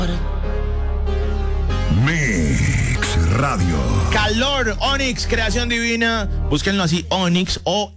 Mix Radio. Calor, Onyx, creación divina. Búsquenlo así, Onyx,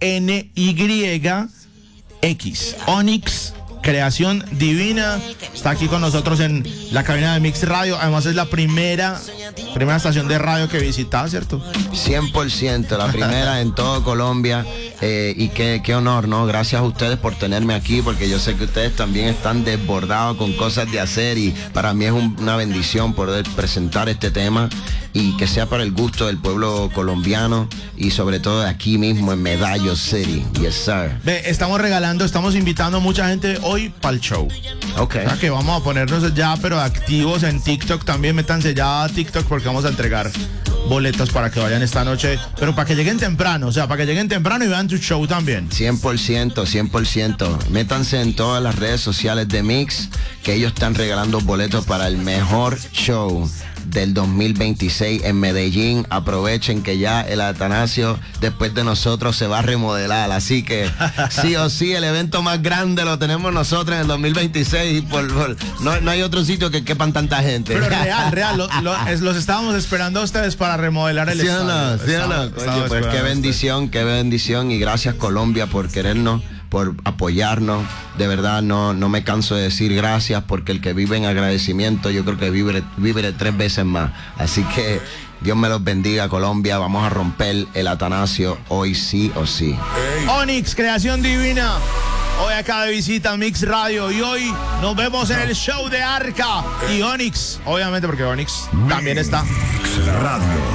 Onyx. Onyx, creación divina. Está aquí con nosotros en la cabina de Mix Radio. Además es la primera estación de radio que visita, ¿cierto? 100%, la primera en todo Colombia. Y qué honor, ¿no? Gracias a ustedes por tenerme aquí, porque yo sé que ustedes también están desbordados con cosas de hacer y para mí es una bendición poder presentar este tema y que sea para el gusto del pueblo colombiano y sobre todo de aquí mismo en Medallo City. Yes, sir. Estamos invitando a mucha gente hoy para el show. Ok. O sea que vamos a ponernos ya, pero activos en TikTok también. Métanse ya a TikTok porque vamos a entregar boletos para que vayan esta noche, pero para que lleguen temprano, y vean tu show también. 100%. Métanse en todas las redes sociales de Mix, que ellos están regalando boletos para el mejor show del 2026 en Medellín. Aprovechen que ya el Atanasio después de nosotros se va a remodelar, así que sí o sí el evento más grande lo tenemos nosotros en el 2026 y no hay otro sitio que quepan tanta gente. Pero real, los estábamos esperando a ustedes para remodelar el estadio. ¿Sí o no? Pues qué bendición y gracias Colombia por querernos, por apoyarnos. De verdad no me canso de decir gracias, porque el que vive en agradecimiento yo creo que vive 3 veces más. Así que Dios me los bendiga, Colombia. Vamos a romper el Atanasio hoy sí o sí. Onyx, creación divina. Hoy acá de visita Mix Radio y hoy nos vemos en el show de Arca y Onyx, obviamente porque Onyx también está. Mix Radio.